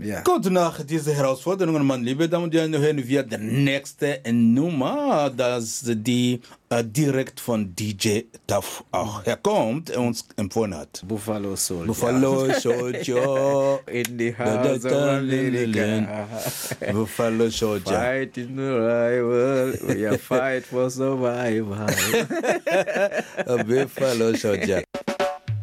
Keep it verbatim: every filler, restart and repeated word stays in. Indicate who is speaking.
Speaker 1: Ja.
Speaker 2: Gut, nach dieser Herausforderung, meine liebe Damen und Herren, hören wir die nächste Nummer, das die äh, direkt von D J Tuff auch herkommt und uns empfohlen hat.
Speaker 1: Buffalo Soldier.
Speaker 2: Buffalo Soldier.
Speaker 1: In the house of America.
Speaker 2: Buffalo Soldier.
Speaker 1: Fight in the rival. We are fight for survival.
Speaker 2: Buffalo Soldier.